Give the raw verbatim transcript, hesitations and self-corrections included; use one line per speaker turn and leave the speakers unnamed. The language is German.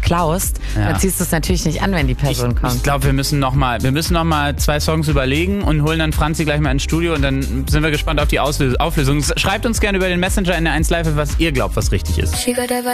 klaust,
Ja.
dann ziehst du es natürlich nicht an, wenn die Person
Ich,
kommt.
ich glaube, wir müssen noch mal, wir müssen noch mal zwei Songs überlegen und holen dann Franzi gleich mal ins Studio und dann sind wir gespannt auf die Auslös- Auflösung. Schreibt uns gerne über den Messenger in der eins Live, was ihr glaubt, was richtig ist.